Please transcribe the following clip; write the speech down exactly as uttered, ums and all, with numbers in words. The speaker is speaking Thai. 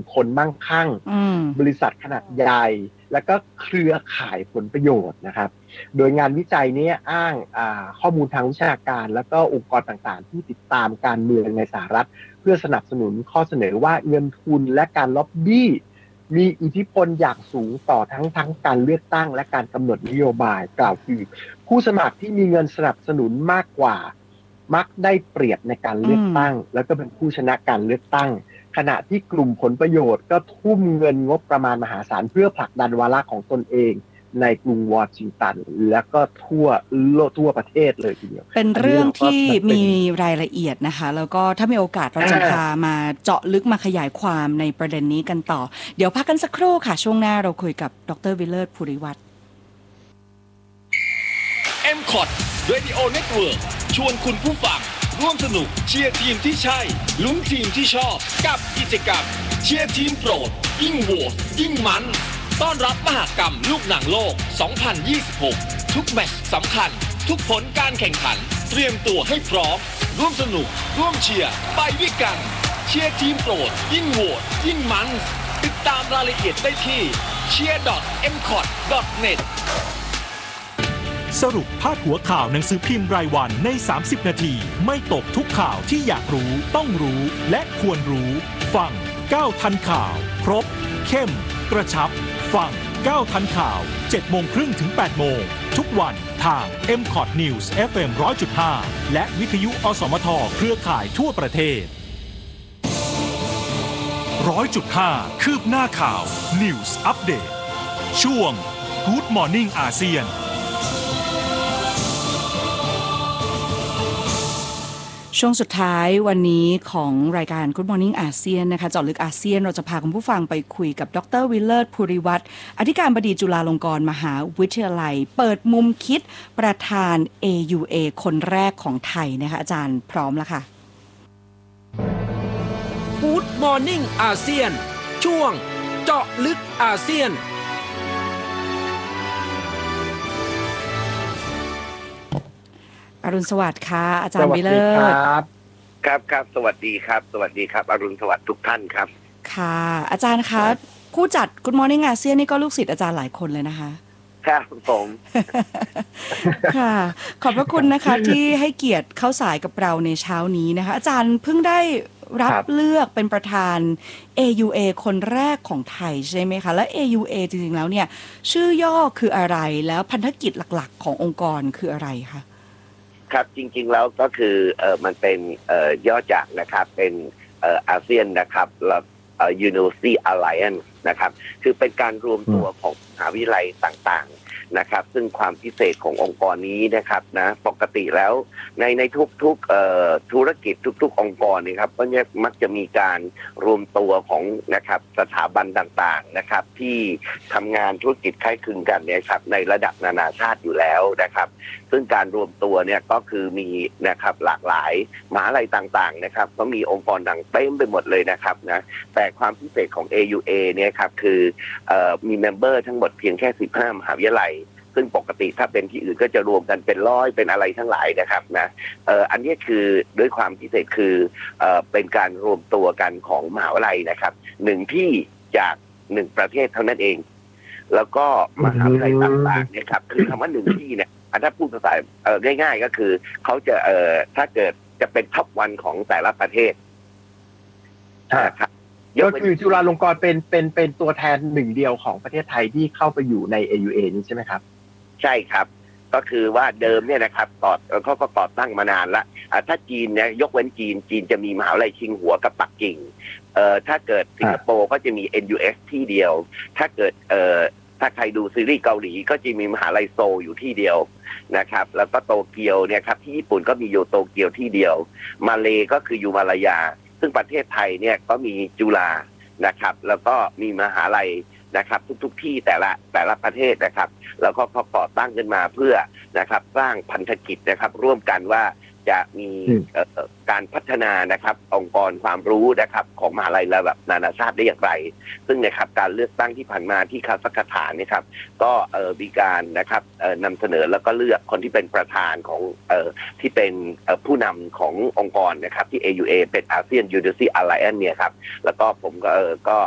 คนมั่งคั่งบริษัทขนาดใหญ่แล้วก็เครือข่ายผลประโยชน์นะครับโดยงานวิจัยนี้อ้างข้อมูลทางวิชาการแล้วก็องค์กรต่างๆที่ติดตามการเมืองในสหรัฐเพื่อสนับสนุนข้อเสนอว่าเงินทุนและการล็อบบี้มีอิทธิพลอย่างสูงต่อทั้งทั้งการเลือกตั้งและการกำหนดนโยบายกล่าวคือผู้สมัครที่มีเงินสนับสนุนมากกว่ามักได้เปรียบในการเลือกตั้งแล้วก็เป็นผู้ชนะการเลือกตั้งขณะที่กลุ่มผลประโยชน์ก็ทุ่มเงินงบประมาณมหาศาลเพื่อผลักดันวาระของตนเองในกรุงวอชิงตันแล้วก็ทั่วโลกทั่วประเทศเลยทีเดียวเป็นเรื่องที่มีรายละเอียดนะคะแล้วก็ถ้ามีโอกาสเราจะพามาเจาะลึกมาขยายความในประเด็นนี้กันต่อเดี๋ยวพักกันสักครู่ค่ะช่วงหน้าเราคุยกับดร.วิเลิศ ภูริวัฒน์เอ็ม คอ ที Radio Network ชวนคุณผู้ฟังร่วมสนุกเชียร์ทีมที่ใช่ลุ้นทีมที่ชอบกับกิจกรรมเชียร์ทีมโปรดยิ่งโหวตยิ่งมันต้อนรับมหกรรมลูกหนังโลกสองพันยี่สิบหกทุกแมตช์สำคัญทุกผลการแข่งขันเตรียมตัวให้พร้อมร่วมสนุกร่วมเชียร์ไปด้วยกันเชียร์ทีมโปรดยิ่งโหวตยิ่งมันติดตามรายละเอียดได้ที่ เชียร์ ดอท เอ็ม คอ ที ดอท เน็ตสรุปพาดหัวข่าวหนังสือพิมพ์รายวันในสามสิบนาทีไม่ตกทุกข่าวที่อยากรู้ต้องรู้และควรรู้ฟังก้าวทันข่าวครบเข้มกระชับฟังก้าวทันข่าวเจ็ดโมงครึ่งถึงแปดโมงทุกวันทาง เอ็ม คอ ที News เอฟ เอ็ม หนึ่งร้อยจุดห้า และวิทยุอสมทเครือข่ายทั่วประเทศ หนึ่งร้อยจุดห้า คืบหน้าข่าว News Update ช่วง Good Morning อาเซียนช่วงสุดท้ายวันนี้ของรายการ Good Morning อาเซียนนะคะเจาะลึกอาเซียนเราจะพาคุณผู้ฟังไปคุยกับดร.วิเลิศ ภูริวัฒน์อธิการบดีจุฬาลงกรณ์มหาวิทยาลัยเปิดมุมคิดประธาน เอ ยู เอ คนแรกของไทยนะคะอาจารย์พร้อมแล้วค่ะ Good Morning อาเซียนช่วงเจาะลึกอาเซียนอรุณสวัสดิ์ค่ะอาจารย์วิเลิศครับครับครับสวัสดีครับสวัสดีครับอรุณสวัสดิ์ทุกท่านครับค่ะอาจารย์คะผู้จัด Good Morning อาเซียนนี่ก็ลูกศิษย์อาจารย์หลายคนเลยนะคะครับผมค่ะขอบพระคุณนะคะที่ให้เกียรติเข้าสายกับเราในเช้านี้นะคะอาจารย์เพิ่งได้รับเลือกเป็นประธาน เอ ยู เอ คนแรกของไทยใช่ไหมคะและ เอ ยู เอ จริงๆแล้วเนี่ยชื่อย่อคืออะไรแล้วพันธกิจหลักๆขององค์กรคืออะไรคะครับจริงๆแล้วก็คือเอ่อมันเป็นเอ่อย่อจากนะครับเป็นเอ่ออาเซียนนะครับแล้วเอ่อ University Alliance นะครับคือเป็นการรวมตัวของมหาวิทยาลัยต่างๆนะครับซึ่งความพิเศษขององค์กรนี้นะครับนะปกติแล้วในในทุกๆเอ่อธุรกิจทุกๆองค์กรนี่ครับก็เนี่ยมักจะมีการรวมตัวของนะครับสถาบันต่างๆนะครับที่ทำงานธุรกิจคล้ายคลึงกันเนี่ยครับในระดับนานาชาติอยู่แล้วนะครับซึ่งการรวมตัวเนี่ยก็คือมีนะครับหลากหลายมหาวิทยาลัยต่างๆนะครับก็มีองค์กรต่างเต็มไปหมดเลยนะครับนะแต่ความพิเศษของ เอ ยู เอ เนี่ยครับคือเอ่อมีเมมเบอร์ทั้งหมดเพียงแค่สิบห้ามหาวิทยาลัยซึ่งปกติถ้าเป็นที่อื่นก็จะรวมกันเป็นร้อยเป็นอะไรทั้งหลายนะครับนะเอ่ออันนี้คือด้วยความพิเศษคือเอ่อเป็นการรวมตัวกันของมหาวิทยาลัยนะครับหนึ่งที่จากหนึ่งประเทศเท่านั้นเองแล้วก็มหาวิทยาลัยต่างๆเนี่ยครับคือคำว่าหนึ่งที่เนี่ยถ้าพูดภาษาเอ่อง่ายๆก็คือเขาจะเอ่อถ้าเกิดจะเป็นท็อปวันของแต่ละประเทศครับก็คือจุฬาลงกรณ์เป็นเป็นเป็นตัวแทนหนึ่งเดียวของประเทศไทยที่เข้าไปอยู่ใน เอ ยู เอ นี้ใช่ไหมครับใช่ครับก็คือว่าเดิมเนี่ยนะครับก่อเขาก็ก่อตั้งมานานละถ้าจีนเนี่ยยกเว้นจีนจีนจะมีมหาวิทยาลัยชิงหัวกับปักกิ่งเอ่อถ้าเกิดสิงคโปร์ก็จะมี เอ็น ยู เอส ที่เดียวถ้าเกิดเอ่อถ้าใครดูซีรีส์เกาหลีก็จะมีมหาลัยโซลอยู่ที่เดียวนะครับแล้วก็โตเกียวเนี่ยครับที่ญี่ปุ่นก็มีอยู่โตเกียวที่เดียวมาเลก็คืออยู่มาลายาซึ่งประเทศไทยเนี่ยก็มีจุฬานะครับแล้วก็มีมหาลัยนะครับทุกๆที่แต่ละแต่ละประเทศนะครับแล้วก็เขาก่อตั้งขึ้นมาเพื่อนะครับสร้างพันธกิจนะครับร่วมกันว่าจะมีการพัฒนานะครับองค์กรความรู้นะครับของมหาลัยระดับนานาชาติได้อย่างไรซึ่งนะครับการเลือกตั้งที่ผ่านมาที่คาซัคสถานนี่ครับก็มีการนะครับนำเสนอแล้วก็เลือกคนที่เป็นประธานของที่เป็นผู้นำขององค์กรนะครับที่ เอ ยู เอ เป็น ASEAN University Alliance เนี่ยครับแล้วก็ผมก็ก็